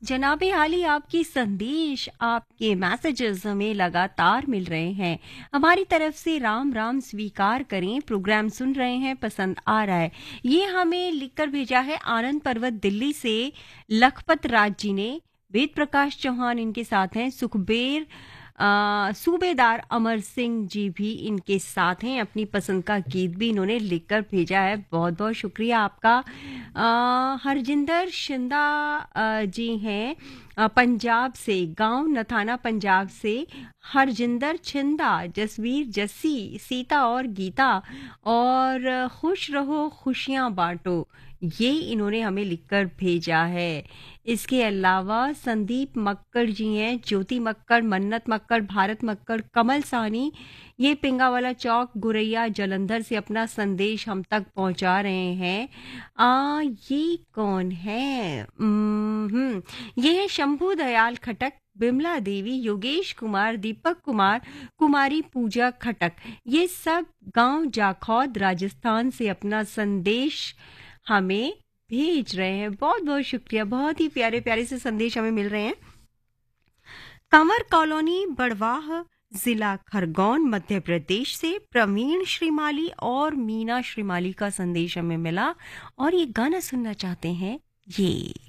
जनाबे आली, आपकी संदेश, आपके मैसेजेस हमें लगातार मिल रहे हैं। हमारी तरफ से राम राम स्वीकार करें। प्रोग्राम सुन रहे हैं, पसंद आ रहा है। ये हमें लिखकर भेजा है आनंद पर्वत दिल्ली से लखपत राज जी ने। वेद प्रकाश चौहान इनके साथ हैं। सुखबेर सूबेदार अमर सिंह जी भी इनके साथ हैं। अपनी पसंद का गीत भी इन्होंने लिखकर भेजा है। बहुत बहुत शुक्रिया आपका। हरजिंदर शिंदा जी हैं पंजाब से, गांव नथाना पंजाब से। हरजिंदर छिंदा, जसवीर, जस्सी, सीता और गीता और खुश रहो खुशियां बांटो, ये इन्होंने हमें लिखकर भेजा है। इसके अलावा संदीप मक्कड़ जी हैं, ज्योति मक्कड़, मन्नत मक्कड़, भारत मक्कड़, कमल साहनी, ये पिंगावाला चौक गुरैया जलंधर से अपना संदेश हम तक पहुंचा रहे हैं। ये कौन है? ये है शंभू दयाल खटक, बिमला देवी, योगेश कुमार, दीपक कुमार, कुमारी पूजा खटक। ये सब गांव जाखौद राजस्थान से अपना संदेश हमें भेज रहे हैं। बहुत बहुत शुक्रिया। बहुत ही प्यारे प्यारे से संदेश हमें मिल रहे हैं। कंवर कॉलोनी, बड़वाह, जिला खरगोन, मध्य प्रदेश से प्रवीण श्रीमाली और मीना श्रीमाली का संदेश हमें मिला और ये गाना सुनना चाहते हैं। ये